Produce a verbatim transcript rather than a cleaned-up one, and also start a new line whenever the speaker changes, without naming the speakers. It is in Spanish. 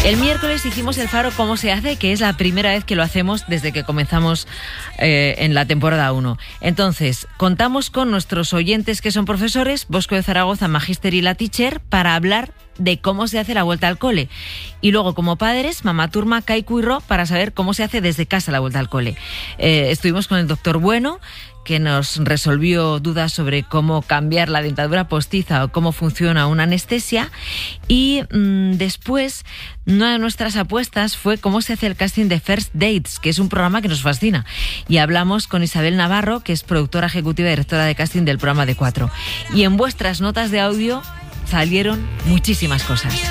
El miércoles hicimos el faro cómo se hace, que es la primera vez que lo hacemos desde que comenzamos eh, en la temporada uno. Entonces, contamos con nuestros oyentes que son profesores, Bosco de Zaragoza, Magíster y La Teacher, para hablar de cómo se hace la vuelta al cole. Y luego, como padres, Mamá Turma, Kaiku y Ro, para saber cómo se hace desde casa la vuelta al cole. Eh, estuvimos con el doctor Bueno, que nos resolvió dudas sobre cómo cambiar la dentadura postiza o cómo funciona una anestesia. Y mmm, después, una de nuestras apuestas fue cómo se hace el casting de First Dates, que es un programa que nos fascina. Y hablamos con Isabel Navarro, que es productora ejecutiva y directora de casting del programa de Cuatro. Y en vuestras notas de audio salieron muchísimas cosas.